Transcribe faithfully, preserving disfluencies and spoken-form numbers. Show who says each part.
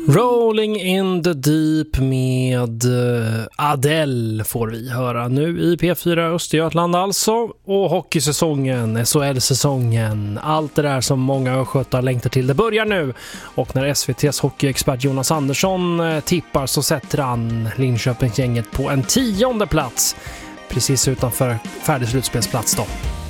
Speaker 1: Rolling in the Deep med Adele får vi höra nu i P fyra Östergötland alltså. Och hockeysäsongen, S H L-säsongen, allt det där som många östgötar längtar till, det börjar nu. Och när S V T:s hockeyexpert Jonas Andersson tippar så sätter han Linköpingsgänget på en tionde plats, precis utanför färdig slutspelsplats då.